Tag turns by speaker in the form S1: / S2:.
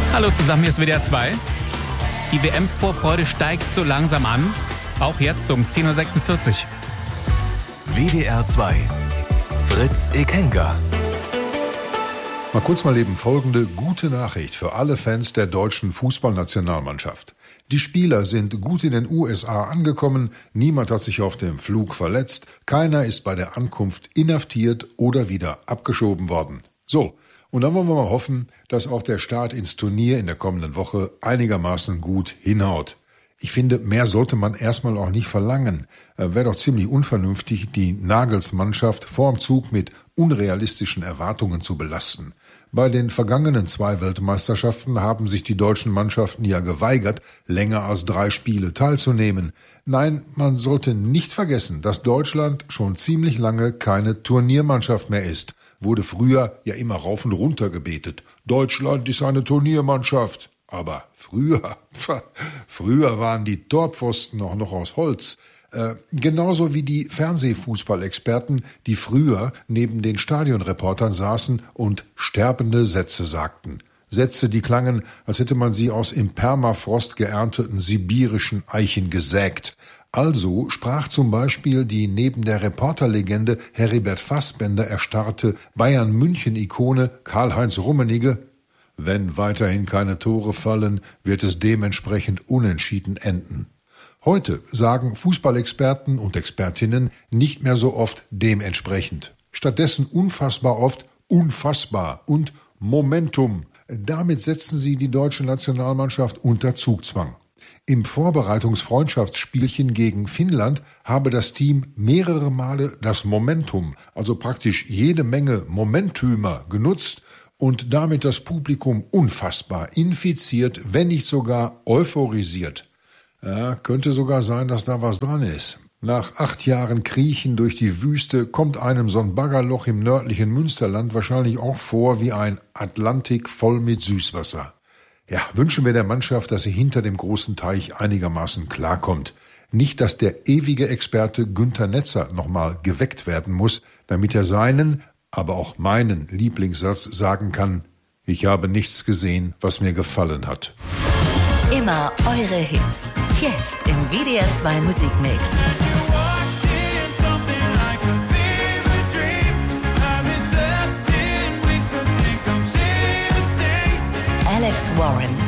S1: Hallo zusammen, hier ist WDR 2. Die WM-Vorfreude steigt so langsam an, auch jetzt um 10.46 Uhr.
S2: WDR 2. Fritz Ekenga.
S3: Mal eben folgende gute Nachricht für alle Fans der deutschen Fußballnationalmannschaft. Die Spieler sind gut in den USA angekommen, niemand hat sich auf dem Flug verletzt, keiner ist bei der Ankunft inhaftiert oder wieder abgeschoben worden. So, und dann wollen wir mal hoffen, dass auch der Start ins Turnier in der kommenden Woche einigermaßen gut hinhaut. Ich finde, mehr sollte man erstmal auch nicht verlangen. Wäre doch ziemlich unvernünftig, die Nagelsmannschaft vorm Zug mit unrealistischen Erwartungen zu belasten. Bei den vergangenen 2 Weltmeisterschaften haben sich die deutschen Mannschaften ja geweigert, länger als 3 Spiele teilzunehmen. Nein, man sollte nicht vergessen, dass Deutschland schon ziemlich lange keine Turniermannschaft mehr ist. Wurde früher ja immer rauf und runter gebetet. Deutschland ist eine Turniermannschaft. Aber früher waren die Torpfosten auch noch aus Holz. Genauso wie die Fernsehfußballexperten, die früher neben den Stadionreportern saßen und sterbende Sätze sagten. Sätze, die klangen, als hätte man sie aus im Permafrost geernteten sibirischen Eichen gesägt. Also sprach zum Beispiel die neben der Reporterlegende Heribert Fassbender erstarrte Bayern-München-Ikone Karl-Heinz Rummenigge: Wenn weiterhin keine Tore fallen, wird es dementsprechend unentschieden enden. Heute sagen Fußballexperten und Expertinnen nicht mehr so oft dementsprechend. Stattdessen unfassbar oft unfassbar und Momentum. Damit setzen sie die deutsche Nationalmannschaft unter Zugzwang. Im Vorbereitungsfreundschaftsspielchen gegen Finnland habe das Team mehrere Male das Momentum, also praktisch jede Menge Momenttümer, genutzt und damit das Publikum unfassbar infiziert, wenn nicht sogar euphorisiert. Ja, könnte sogar sein, dass da was dran ist. Nach 8 Jahren Kriechen durch die Wüste kommt einem so ein Baggerloch im nördlichen Münsterland wahrscheinlich auch vor wie ein Atlantik voll mit Süßwasser. Ja, wünschen wir der Mannschaft, dass sie hinter dem großen Teich einigermaßen klarkommt. Nicht, dass der ewige Experte Günther Netzer nochmal geweckt werden muss, damit er seinen, aber auch meinen Lieblingssatz sagen kann: Ich habe nichts gesehen, was mir gefallen hat.
S4: Immer eure Hits. Jetzt im WDR 2 Musikmix. Alex Warren.